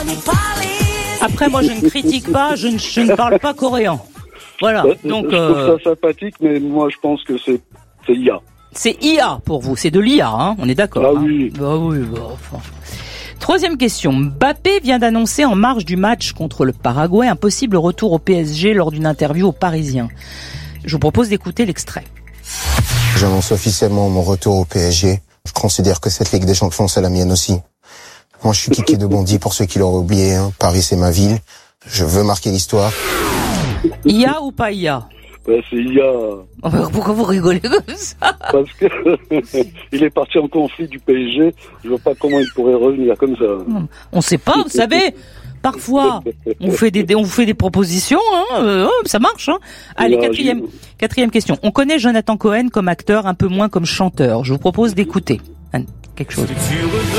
Après, moi, je ne critique pas, je ne parle pas coréen. Voilà. Donc, je trouve ça sympathique, mais moi, je pense que c'est IA. C'est IA pour vous, c'est de l'IA, hein, on est d'accord. Ah oui. Hein. Bah oui, enfin. Troisième question. Mbappé vient d'annoncer en marge du match contre le Paraguay un possible retour au PSG lors d'une interview aux Parisiens. Je vous propose d'écouter l'extrait. J'annonce officiellement mon retour au PSG. Je considère que cette Ligue des Champions, c'est la mienne aussi. Moi, je suis Kiki de Bondy pour ceux qui l'auraient oublié. Hein. Paris, c'est ma ville. Je veux marquer l'histoire. IA ou pas IA ? C'est IA. Pourquoi vous rigolez comme ça ? Parce que il est parti en conflit du PSG. Je vois pas comment il pourrait revenir comme ça. On sait pas, vous savez. Parfois, on fait des propositions, hein, ça marche. Hein. Allez, quatrième question. On connaît Jonathan Cohen comme acteur, un peu moins comme chanteur. Je vous propose d'écouter quelque chose.